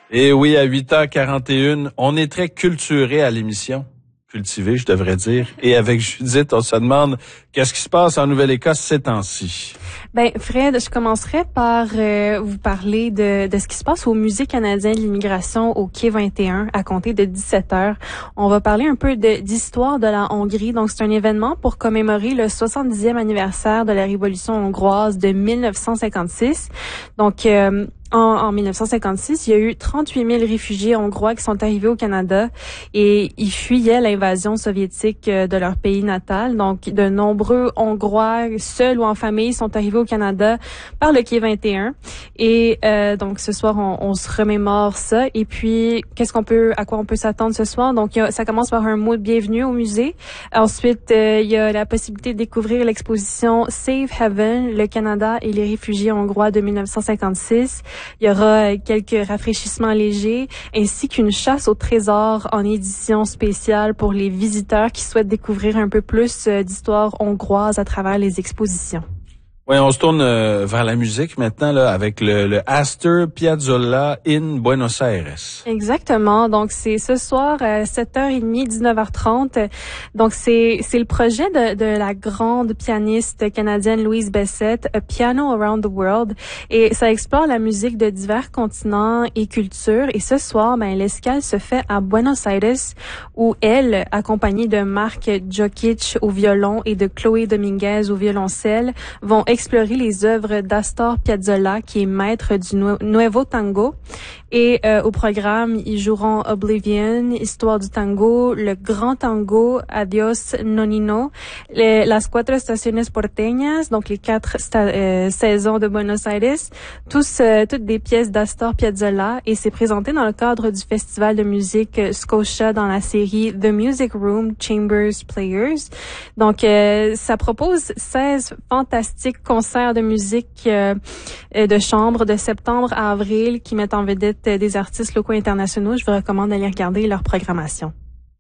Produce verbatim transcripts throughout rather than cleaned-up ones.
Et oui, à huit heures quarante et une, on est très culturé à l'émission. Cultivé, je devrais dire. Et avec Judith, on se demande qu'est-ce qui se passe en Nouvelle-Écosse ces temps-ci. Ben, Fred, je commencerai par euh, vous parler de, de ce qui se passe au Musée canadien de l'immigration au quai vingt et un à compter de dix-sept heures. On va parler un peu de, d'histoire de la Hongrie. Donc, c'est un événement pour commémorer le soixante-dixième anniversaire de la Révolution hongroise de mille neuf cent cinquante-six. Donc, euh, En, en mille neuf cent cinquante-six, il y a eu trente-huit mille réfugiés hongrois qui sont arrivés au Canada et ils fuyaient l'invasion soviétique de leur pays natal. Donc, de nombreux Hongrois, seuls ou en famille, sont arrivés au Canada par le quai vingt et un. Et euh, donc, ce soir, on, on se remémore ça. Et puis, qu'est-ce qu'on peut, à quoi on peut s'attendre ce soir? Donc, il y a, ça commence par un mot de bienvenue au musée. Ensuite, euh, il y a la possibilité de découvrir l'exposition Save Heaven, le Canada et les réfugiés hongrois de mille neuf cent cinquante-six. Il y aura quelques rafraîchissements légers ainsi qu'une chasse au trésor en édition spéciale pour les visiteurs qui souhaitent découvrir un peu plus d'histoire hongroise à travers les expositions. Oui, on se tourne euh, vers la musique maintenant là avec le, le Astor Piazzolla in Buenos Aires. Exactement. Donc c'est ce soir à sept heures trente, dix-neuf heures trente. Donc c'est c'est le projet de de la grande pianiste canadienne Louise Bessette, A Piano Around the World, et ça explore la musique de divers continents et cultures. Et ce soir, ben l'escale se fait à Buenos Aires où elle, accompagnée de Mark Jokic au violon et de Chloé Dominguez au violoncelle, vont explorer les œuvres d'Astor Piazzolla, qui est maître du Nuevo Tango. Et euh, au programme, ils joueront Oblivion, Histoire du tango, le Grand Tango, Adios Nonino, les, Las Cuatro Estaciones Porteñas, donc les quatre sta- euh, saisons de Buenos Aires, tous euh, toutes des pièces d'Astor Piazzolla, et c'est présenté dans le cadre du festival de musique Scotia dans la série The Music Room Chambers Players. Donc euh, ça propose seize fantastiques concerts de musique euh, de chambre de septembre à avril qui mettent en vedette des artistes locaux et internationaux. Je vous recommande d'aller regarder leur programmation.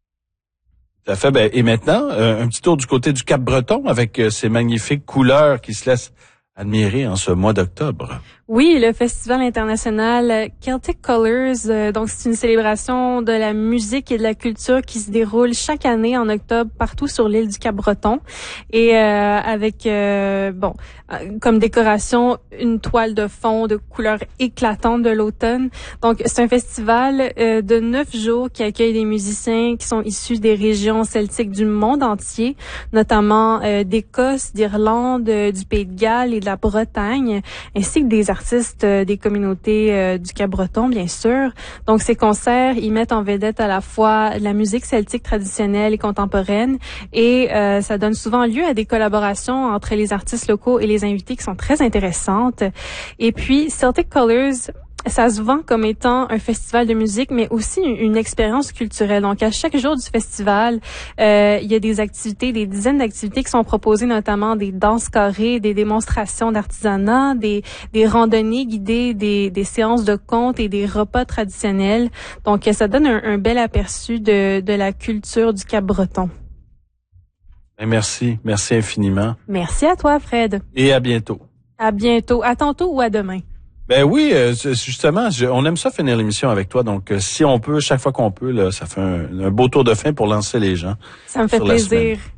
Tout à fait. Ben, et maintenant, euh, un petit tour du côté du Cap-Breton avec euh, ces magnifiques couleurs qui se laissent admirer en ce mois d'octobre. Oui, le Festival international Celtic Colors, euh, donc c'est une célébration de la musique et de la culture qui se déroule chaque année en octobre partout sur l'île du Cap-Breton, et euh, avec euh, bon euh, comme décoration une toile de fond de couleurs éclatantes de l'automne. Donc c'est un festival euh, de neuf jours qui accueille des musiciens qui sont issus des régions celtiques du monde entier, notamment euh, d'Écosse, d'Irlande, euh, du Pays de Galles et de la Bretagne, ainsi que des artistes euh, des communautés euh, du Cap-Breton, bien sûr. Donc, ces concerts, ils mettent en vedette à la fois la musique celtique traditionnelle et contemporaine, et euh, ça donne souvent lieu à des collaborations entre les artistes locaux et les invités qui sont très intéressantes. Et puis, Celtic Colors, ça se vend comme étant un festival de musique, mais aussi une, une expérience culturelle. Donc, à chaque jour du festival, euh, il y a des activités, des dizaines d'activités qui sont proposées, notamment des danses carrées, des démonstrations d'artisanat, des, des randonnées guidées, des, des séances de contes et des repas traditionnels. Donc, ça donne un, un bel aperçu de, de la culture du Cap-Breton. Merci, merci infiniment. Merci à toi, Fred. Et à bientôt. À bientôt. À tantôt ou à demain. Ben oui, euh, justement, je, on aime ça finir l'émission avec toi. Donc, euh, si on peut, chaque fois qu'on peut, là, ça fait un, un beau tour de fin pour lancer les gens. Ça me fait plaisir.